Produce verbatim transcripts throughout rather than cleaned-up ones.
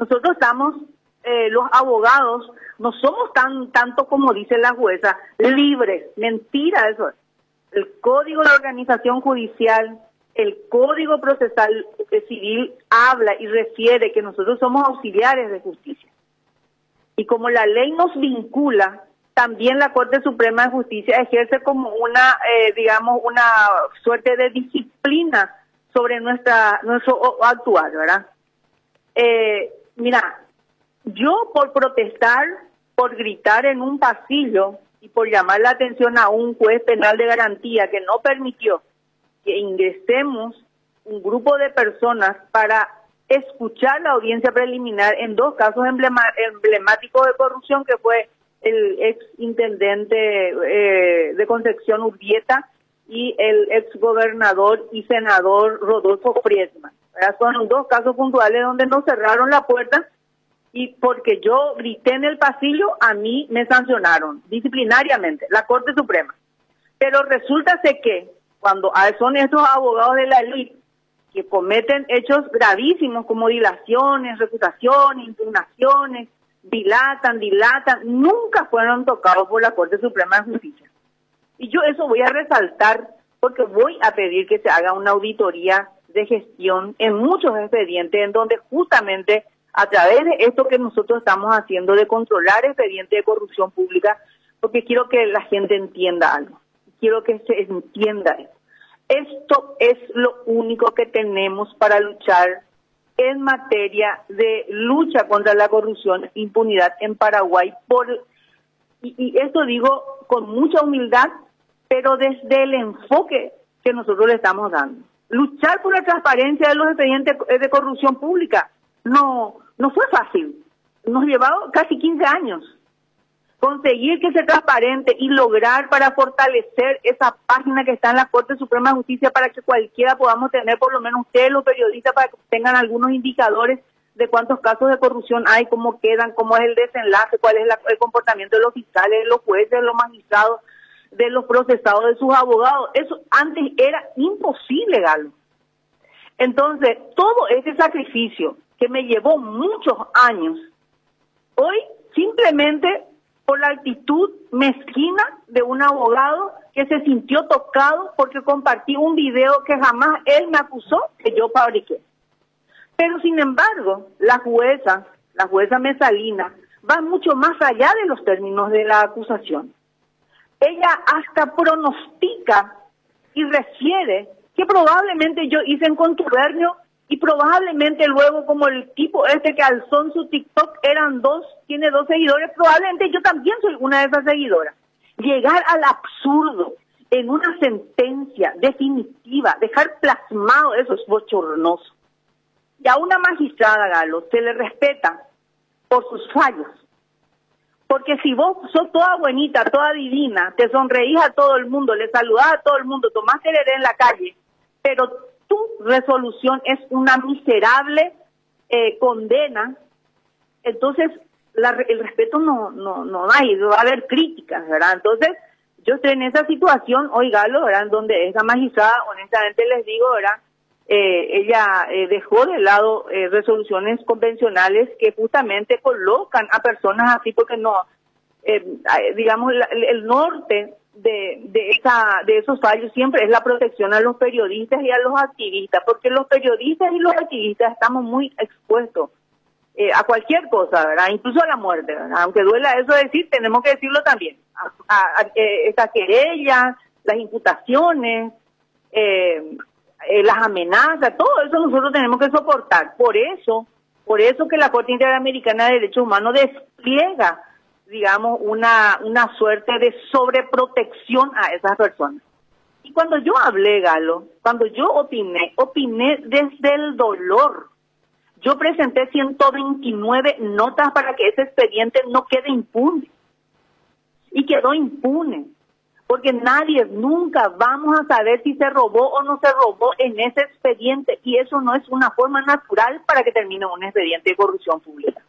Nosotros estamos, eh, los abogados, no somos tan tanto como dice la jueza, libres. Mentira eso. El Código de Organización Judicial, el Código Procesal Civil habla y refiere que nosotros somos auxiliares de justicia. Y como la ley nos vincula, también la Corte Suprema de Justicia ejerce como una, eh, digamos, una suerte de disciplina sobre nuestra nuestro actuar, ¿verdad? Eh, mira, yo por protestar, por gritar en un pasillo y por llamar la atención a un juez penal de garantía que no permitió que ingresemos un grupo de personas para escuchar la audiencia preliminar en dos casos emblema, emblemáticos de corrupción, que fue el ex intendente eh, de Concepción Urbieta y el ex gobernador y senador Rodolfo Friedman. Son dos casos puntuales donde nos cerraron la puerta y porque yo grité en el pasillo, a mí me sancionaron disciplinariamente, la Corte Suprema. Pero resulta ser que cuando son estos abogados de la élite que cometen hechos gravísimos como dilaciones, reputaciones, impugnaciones, dilatan, dilatan, nunca fueron tocados por la Corte Suprema de Justicia. Y yo eso voy a resaltar porque voy a pedir que se haga una auditoría de gestión en muchos expedientes en donde justamente a través de esto que nosotros estamos haciendo de controlar expedientes de corrupción pública, porque quiero que la gente entienda algo, quiero que se entienda esto. Esto es lo único que tenemos para luchar en materia de lucha contra la corrupción e impunidad en Paraguay. Por, y, y esto digo con mucha humildad, pero desde el enfoque que nosotros le estamos dando. Luchar por la transparencia de los expedientes de corrupción pública no, no fue fácil. Nos llevó casi quince años. Conseguir que sea transparente y lograr para fortalecer esa página que está en la Corte Suprema de Justicia para que cualquiera podamos tener, por lo menos ustedes los periodistas, para que tengan algunos indicadores de cuántos casos de corrupción hay, cómo quedan, cómo es el desenlace, cuál es la, el comportamiento de los fiscales, de los jueces, de los magistrados, de los procesados, de sus abogados. Eso antes era imposible, Galo. Entonces, todo ese sacrificio que me llevó muchos años, hoy simplemente por la actitud mezquina de un abogado que se sintió tocado porque compartí un video que jamás él me acusó que yo fabriqué. Pero sin embargo, la jueza, la jueza Mesalina, va mucho más allá de los términos de la acusación. Ella hasta pronostica y refiere que probablemente yo hice en contubernio y probablemente luego, como el tipo este que alzó en su TikTok, eran dos, tiene dos seguidores, probablemente yo también soy una de esas seguidoras. Llegar al absurdo en una sentencia definitiva, dejar plasmado eso es bochornoso. Y a una magistrada, Galo, se le respeta por sus fallos. Porque si vos sos toda buenita, toda divina, te sonreís a todo el mundo, le saludás a todo el mundo, tomás tereré en la calle, pero tu resolución es una miserable eh, condena, entonces la, el respeto no no no hay, va a haber críticas, ¿verdad? Entonces yo estoy en esa situación, oígalo, ¿verdad? En donde esa magistrada, honestamente les digo, ¿verdad? Eh, ella eh, dejó de lado eh, resoluciones convencionales que justamente colocan a personas así porque no, eh, digamos, la, el norte de de esa de esos fallos siempre es la protección a los periodistas y a los activistas, porque los periodistas y los activistas estamos muy expuestos eh, a cualquier cosa, ¿verdad? Incluso a la muerte, ¿verdad? Aunque duela eso decir, tenemos que decirlo también. A, a, a, eh, estas querellas, las imputaciones, eh, eh, las amenazas, todo eso nosotros tenemos que soportar. Por eso, por eso que la Corte Interamericana de Derechos Humanos despliega, digamos, una una suerte de sobreprotección a esas personas. Y cuando yo hablé, Galo, cuando yo opiné, opiné desde el dolor. Yo presenté ciento veintinueve notas para que ese expediente no quede impune. Y quedó impune. Porque nadie, nunca vamos a saber si se robó o no se robó en ese expediente. Y eso no es una forma natural para que termine un expediente de corrupción pública.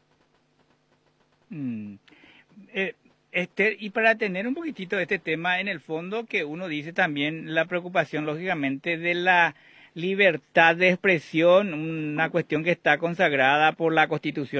Mm. Eh, Esther, y para tener un poquitito de este tema, en el fondo que uno dice también la preocupación, lógicamente, de la libertad de expresión, una cuestión que está consagrada por la Constitución